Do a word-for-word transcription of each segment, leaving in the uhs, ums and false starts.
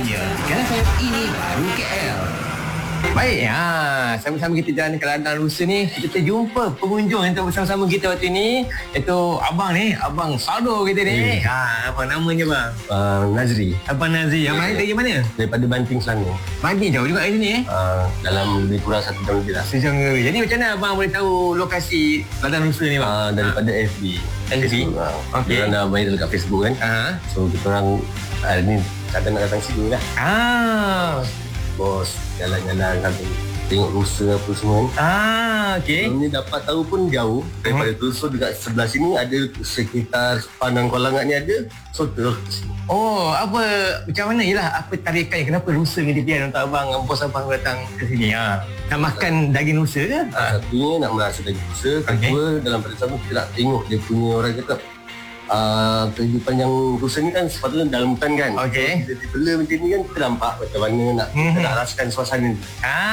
punya K F M ini baru K L. Baik, ha, sama-sama kita jalan ke ladang rusa ni. Kita terjumpa pengunjung yang bersama-sama kita waktu ni, iaitu abang ni, abang Saldo kita ni. Hmm. Ha, apa namanya bang? Uh, Nazri. Abang Nazri. Abang ni dari mana? Daripada Banting, Selangor. Banting jauh juga dari sini eh? Uh, dalam lebih kurang satu jam lebih lah. Sejam lebih. Jadi macam mana abang boleh tahu lokasi ladang rusa ni bang? Uh, daripada ha. F B. F B? Uh, Okey. Kita dah main dekat Facebook kan. Ha. So kita orang hari ni kadang nak datang sini lah. Ah. Bos, jalan-jalan sambil tengok rusa apa semua kan. Ah, okey. Ini dapat tahu pun jauh daripada hmm. tu. So dekat sebelah sini ada sekitar pandang kolangan ni ada. So terus oh, apa macam mana ialah apa tarikannya, kenapa rusa ni dipilih untuk abang, bos abang datang ke sini? Ha. Nak makan daging rusa ke? Ha. Satunya nak merasa daging rusa, kedua okay. dalam pada sama kita nak tengok dia punya orang kata Uh, kehidupan yang rusa ni kan sepatutnya dalam hutan kan. Okey. Jadi bila macam ni kan kita nampak macam mana nak, mm-hmm. nak rasakan suasana ni.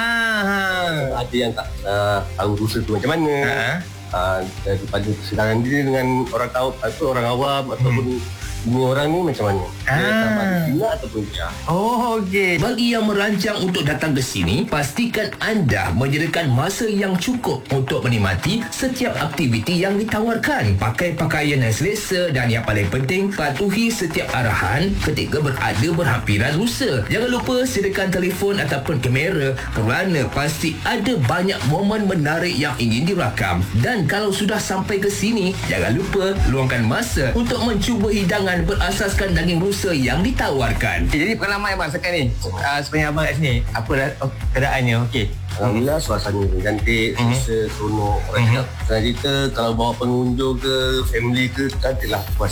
Ah. Ada yang tak uh, tahu rusa tu macam mana. Ha. Uh, daripada persidangan dia dengan orang tahu atau orang awam hmm. ataupun ini orang ni macam mana? Dia ah. sama ada tidak ataupun tidak. Oh, okey. Bagi yang merancang untuk datang ke sini, pastikan anda menyediakan masa yang cukup untuk menikmati setiap aktiviti yang ditawarkan. Pakai pakaian yang selesa dan yang paling penting, patuhi setiap arahan ketika berada berhampiran rusa. Jangan lupa sediakan telefon ataupun kamera kerana pasti ada banyak momen menarik yang ingin dirakam. Dan kalau sudah sampai ke sini, jangan lupa luangkan masa untuk mencuba hidangan berasaskan daging rusa yang ditawarkan. Okay, jadi pengalaman abang sekarang ni, uh, sepanjang abang kat sini, apa oh, keadaannya? Okey. Alhamdulillah suasana cantik, mm-hmm. selesa, seronok. Orang mm-hmm. cakap, senang cerita kalau bawa pengunjung ke, family ke, cantik lah, puas.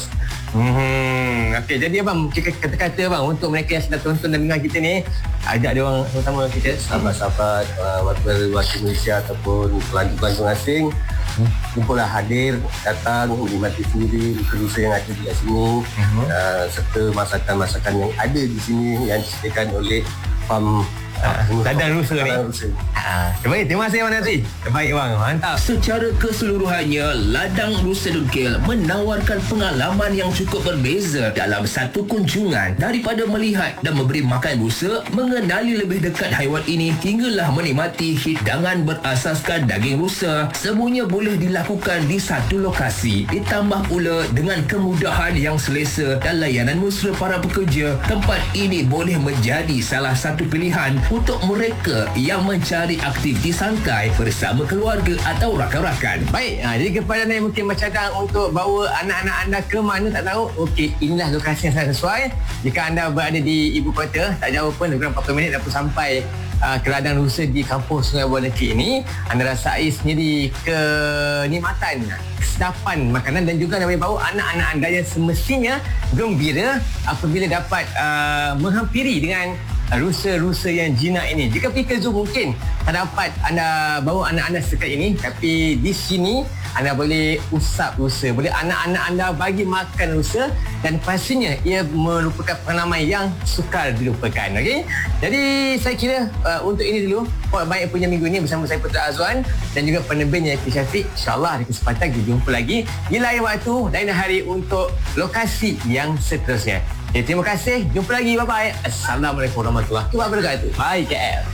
Hmm, okey, jadi abang kata-kata abang untuk mereka yang sedang tonton dan dengar kita ni, ajak dia orang sama-sama kita, sahabat-sahabat uh, wakil Malaysia ataupun pelancong-pelancong asing, hmm. jumpalah hadir, datang menikmati sendiri rusa yang ada di sini, hmm. uh, serta masakan-masakan yang ada di sini yang disediakan oleh farm Uh, ladang rusa ni. Ah, baik, terima kasih Abang Nazri. Baik bang, mantap. Secara keseluruhannya, ladang rusa Dungkil menawarkan pengalaman yang cukup berbeza dalam satu kunjungan. Daripada melihat dan memberi makan rusa, mengenali lebih dekat haiwan ini hinggalah menikmati hidangan berasaskan daging rusa. Semuanya boleh dilakukan di satu lokasi. Ditambah pula dengan kemudahan yang selesa dan layanan mesra para pekerja, tempat ini boleh menjadi salah satu pilihan untuk mereka yang mencari aktiviti santai bersama keluarga atau rakan-rakan. Baik, ha, jadi kepada anda yang mungkin bercadang untuk bawa anak-anak anda ke mana tak tahu, okey, inilah lokasi yang sangat sesuai. Jika anda berada di ibu kota, tak jauh pun, lebih kurang empat puluh minit dah pun sampai uh, ke ladang rusa di kampung Sungai Buah Lekik ini. Anda rasai sendiri kenikmatan, kesedapan makanan dan juga anda boleh bawa anak-anak anda yang semestinya gembira apabila dapat uh, menghampiri dengan rusa-rusa yang jinak ini. Jika pergi ke zoo mungkin tak dapat anda bawa anak-anak sekat ini, tapi di sini anda boleh usap rusa, boleh anak-anak anda bagi makan rusa dan pastinya ia merupakan pengalaman yang sukar dilupakan. Okey. Jadi saya kira uh, untuk ini dulu Port Baik punya minggu ini bersama saya Putra Azwan dan juga penerbitnya Yaki Syafiq. InsyaAllah ada kesempatan kita jumpa lagi di lain waktu, lain hari untuk lokasi yang seterusnya. Okay, terima kasih. Jumpa lagi. Bye-bye. Assalamualaikum warahmatullahi wabarakatuh. Bye K L.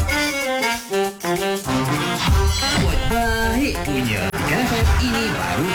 Buat baik punya K F M ini baru